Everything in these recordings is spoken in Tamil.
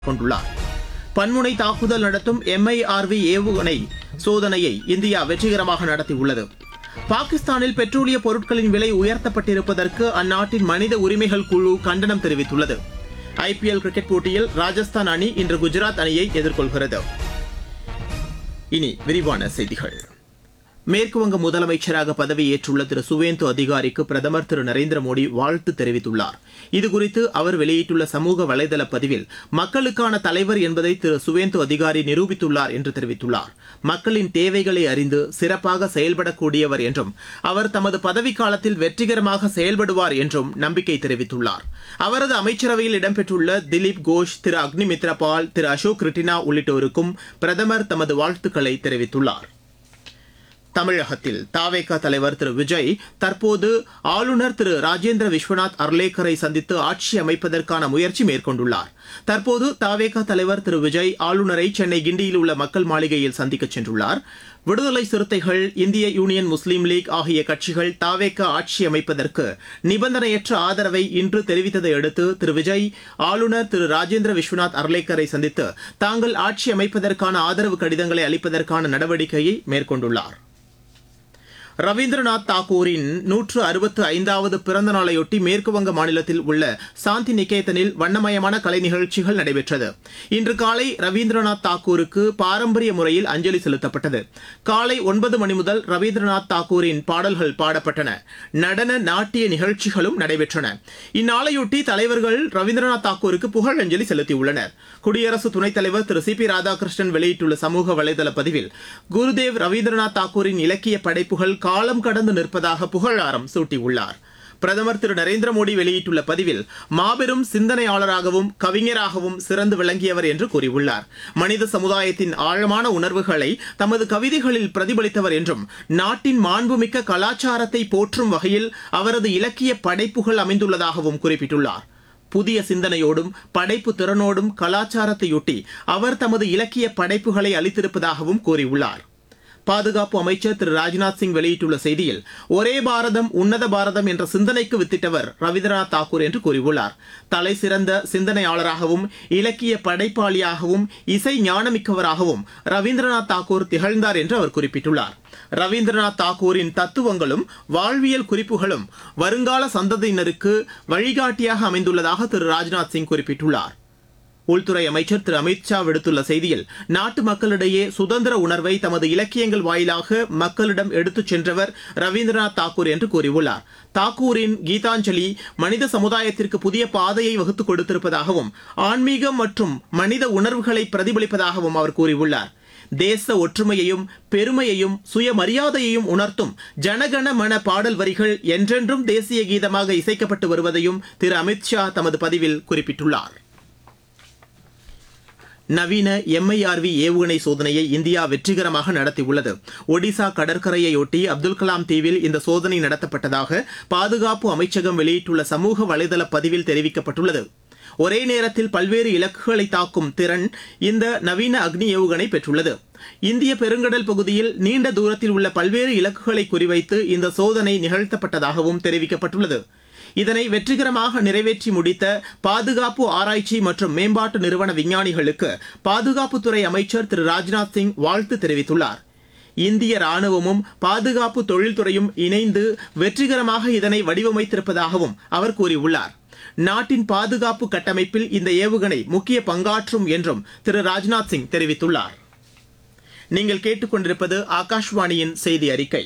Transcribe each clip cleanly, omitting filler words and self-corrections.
கொண்டுள்ளார். பன்முனை தாக்குதல் நடத்தும் MIRV ஏவுகணை சோதனையை இந்தியா வெற்றிகரமாக நடத்தியுள்ளது. பாகிஸ்தானில் பெட்ரோலிய பொருட்களின் விலை உயர்த்தப்பட்டிருப்பதற்கு அந்நாட்டின் மனித உரிமைகள் குழு கண்டனம் தெரிவித்துள்ளது. IPL கிரிக்கெட் போட்டியில் ராஜஸ்தான் அணி இன்று குஜராத் அணியை எதிர்கொள்கிறது. இனி விரிவான செய்திகள். மேற்குவங்க முதலமைச்சராக பதவியேற்றுள்ள திரு சுவேந்து அதிகாரிக்கு பிரதமர் திரு நரேந்திர மோடி வாழ்த்து தெரிவித்துள்ளார். இதுகுறித்து அவர் வெளியிட்டுள்ள சமூக வலைதள பதிவில் மக்களுக்கான தலைவர் என்பதை திரு சுவேந்து அதிகாரி நிரூபித்துள்ளார் என்று தெரிவித்துள்ளார். மக்களின் தேவைகளை அறிந்து சிறப்பாக செயல்படக்கூடியவர் என்றும் அவர் தமது பதவிக்காலத்தில் வெற்றிகரமாக செயல்படுவார் என்றும் நம்பிக்கை தெரிவித்துள்ளார். அவரது அமைச்சரவையில் இடம்பெற்றுள்ள திலீப் கோஷ், திரு அக்னிமித்ரா பால், திரு அசோக் ரிட்டினா உள்ளிட்டோருக்கும் பிரதமர் தமது வாழ்த்துக்களை தெரிவித்துள்ளார். தமிழகத்தில் தவேக தலைவர் திரு விஜய் தற்போது ஆளுநர் திரு ராஜேந்திர விஸ்வநாத் அர்லேக்கரை சந்தித்து ஆட்சி அமைப்பதற்கான முயற்சி மேற்கொண்டுள்ளார். தற்போது தவேக தலைவர் திரு விஜய் ஆளுநரை சென்னை கிண்டியில் உள்ள மக்கள் மாளிகையில் சந்திக்க சென்றுள்ளார். விடுதலை சிறுத்தைகள், இந்திய யூனியன் முஸ்லீம் லீக் ஆகிய கட்சிகள் தவேக ஆட்சி அமைப்பதற்கு நிபந்தனையற்ற ஆதரவை இன்று தெரிவித்ததை அடுத்து திரு விஜய் ஆளுநர் திரு ராஜேந்திர விஸ்வநாத் அர்லேக்கரை சந்தித்து தாங்கள் ஆட்சி அமைப்பதற்கான ஆதரவு கடிதங்களை அளிப்பதற்கான நடவடிக்கையை மேற்கொண்டுள்ளார். ரவீந்திரநாத் தாகூரின் 165வது பிறந்த நாளையொட்டி மேற்குவங்க மாநிலத்தில் உள்ள சாந்தி நிகேதனில் வண்ணமயமான கலை நிகழ்ச்சிகள் நடைபெற்றது. இன்று காலை ரவீந்திரநாத் தாகூருக்கு பாரம்பரிய முறையில் அஞ்சலி செலுத்தப்பட்டது. காலை 9 மணி முதல் ரவீந்திரநாத் தாகூரின் பாடல்கள் பாடப்பட்டன. நடன நாட்டிய நிகழ்ச்சிகளும் நடைபெற்றன. இந்நாளையொட்டி தலைவர்கள் ரவீந்திரநாத் தாகூருக்கு புகழஞ்சலி செலுத்தியுள்ளனர். குடியரசு துணைத் தலைவர் திரு CP ராதாகிருஷ்ணன் வெளியிட்டுள்ள சமூக வலைதள பதிவில் குருதேவ் ரவீந்திரநாத் தாகூரின் இலக்கிய படைப்புகள் காலம் கடந்து நிற்பதாக புகழாரம் சூட்டியுள்ளார். பிரதமர் திரு நரேந்திர மோடி வெளியிட்டுள்ள பதிவில் மாபெரும் சிந்தனையாளராகவும் கவிஞராகவும் சிறந்து விளங்கியவர் என்று கூறியுள்ளார். மனித சமுதாயத்தின் ஆழமான உணர்வுகளை தமது கவிதைகளில் பிரதிபலித்தவர் என்றும் நாட்டின் மாண்புமிக்க கலாச்சாரத்தை போற்றும் வகையில் அவரது இலக்கிய படைப்புகள் அமைந்துள்ளதாகவும் குறிப்பிட்டுள்ளார். புதிய சிந்தனையோடும் படைப்பு திறனோடும் கலாச்சாரத்தையொட்டி அவர் தமது இலக்கிய படைப்புகளை அளித்திருப்பதாகவும் கூறியுள்ளார். பாதுகாப்பு அமைச்சர் திரு ராஜ்நாத் சிங் வெளியிட்டுள்ள செய்தியில் ஒரே பாரதம் உன்னத பாரதம் என்ற சிந்தனைக்கு வித்திட்டவர் ரவீந்திரநாத் தாகூர் என்று கூறியுள்ளார். தலை சிறந்த சிந்தனையாளராகவும் இலக்கிய படைப்பாளியாகவும் இசை ஞானமிக்கவராகவும் ரவீந்திரநாத் தாகூர் திகழ்ந்தார் என்று அவர் குறிப்பிட்டுள்ளார். ரவீந்திரநாத் தாகூரின் தத்துவங்களும் வாழ்வியல் குறிப்புகளும் வருங்கால சந்ததியினருக்கு வழிகாட்டியாக அமைந்துள்ளதாக திரு ராஜ்நாத் சிங் குறிப்பிட்டுள்ளார். உள்துறை அமைச்சர் திரு அமித்ஷா விடுத்துள்ள செய்தியில் நாட்டு மக்களிடையே சுதந்திர உணர்வை தமது இலக்கியங்கள் வாயிலாக மக்களிடம் எடுத்துச் சென்றவர் ரவீந்திரநாத் தாகூர் என்று கூறியுள்ளார். தாகூரின் கீதாஞ்சலி மனித சமுதாயத்திற்கு புதிய பாதையை வகுத்துக் கொடுத்திருப்பதாகவும் ஆன்மீகம் மற்றும் மனித உணர்வுகளை பிரதிபலிப்பதாகவும் அவர் கூறியுள்ளார். தேச ஒற்றுமையையும் பெருமையையும் சுயமரியாதையையும் உணர்த்தும் ஜனகண மன பாடல் வரிகள் என்றென்றும் தேசிய கீதமாக இசைக்கப்பட்டு வருவதையும் திரு அமித்ஷா தமது பதிவில் குறிப்பிட்டுள்ளார். நவீன MIRV ஏவுகணை சோதனையை இந்தியா வெற்றிகரமாக நடத்தியுள்ளது. ஒடிசா கடற்கரையொட்டி அப்துல் கலாம் தீவில் இந்த சோதனை நடத்தப்பட்டதாக பாதுகாப்பு அமைச்சகம் வெளியிட்டுள்ள சமூக வலைதள பதிவில் தெரிவிக்கப்பட்டுள்ளது. ஒரே நேரத்தில் பல்வேறு இலக்குகளை தாக்கும் திறன் இந்த நவீன அக்னி ஏவுகணை பெற்றுள்ளது. இந்திய பெருங்கடல் பகுதியில் நீண்ட தூரத்தில் உள்ள பல்வேறு இலக்குகளை குறிவைத்து இந்த சோதனை நிகழ்த்தப்பட்டதாகவும் தெரிவிக்கப்பட்டுள்ளது. இதனை வெற்றிகரமாக நிறைவேற்றி முடித்த பாதுகாப்பு ஆராய்ச்சி மற்றும் மேம்பாட்டு நிறுவன விஞ்ஞானிகளுக்கு பாதுகாப்புத்துறை அமைச்சர் திரு ராஜ்நாத் சிங் வாழ்த்து தெரிவித்துள்ளார். இந்திய ராணுவமும் பாதுகாப்பு தொழில்துறையும் இணைந்து வெற்றிகரமாக இதனை வடிவமைத்திருப்பதாகவும் அவர் கூறியுள்ளார். நாட்டின் பாதுகாப்பு கட்டமைப்பில் இந்த ஏவுகணை முக்கிய பங்காற்றும் என்றும் திரு ராஜ்நாத் சிங் தெரிவித்துள்ளார். நீங்கள் கேட்டுக்கொண்டிருப்பது ஆகாஷ்வாணியின் செய்தி அறிக்கை.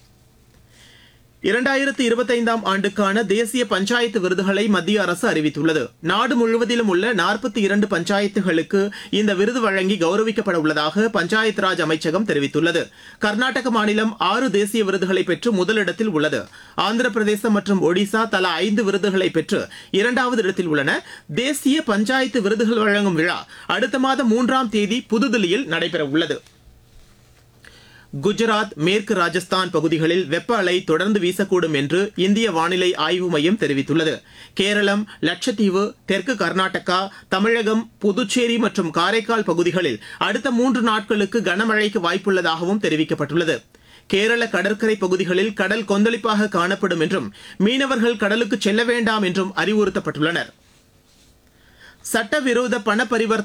2025ஆம் ஆண்டுக்கான தேசிய பஞ்சாயத்து விருதுகளை மத்திய அரசு அறிவித்துள்ளது. நாடு முழுவதிலும் உள்ள 42 பஞ்சாயத்துகளுக்கு இந்த விருது வழங்கி கௌரவிக்கப்பட உள்ளதாக பஞ்சாயத் ராஜ் அமைச்சகம் தெரிவித்துள்ளது. கர்நாடக மாநிலம் 6 தேசிய விருதுகளை பெற்று முதலிடத்தில் உள்ளது. ஆந்திர பிரதேசம் மற்றும் ஒடிசா தலா 5 விருதுகளை பெற்று 2வது இடத்தில் உள்ளன. தேசிய பஞ்சாயத்து விருதுகள் வழங்கும் விழா அடுத்த மாதம் 3ஆம் தேதி புதுதில்லியில் நடைபெற உள்ளது. குஜராத், மேற்கு ராஜஸ்தான் பகுதிகளில் வெப்ப அலை தொடர்ந்து வீசக்கூடும் என்று இந்திய வானிலை ஆய்வு மையம் தெரிவித்துள்ளது. கேரளம், லட்சத்தீவு, தெற்கு கர்நாடகா, தமிழகம், புதுச்சேரி மற்றும் காரைக்கால் பகுதிகளில் அடுத்த 3 நாட்களுக்கு கனமழைக்கு வாய்ப்புள்ளதாகவும் தெரிவிக்கப்பட்டுள்ளது. கேரள கடற்கரை பகுதிகளில் கடல் கொந்தளிப்பாக காணப்படும் என்றும் மீனவர்கள் கடலுக்கு செல்ல வேண்டாம் என்றும் அறிவுறுத்தப்பட்டுள்ளனர். சட்டவிரோத பண பரிவர்த்தனை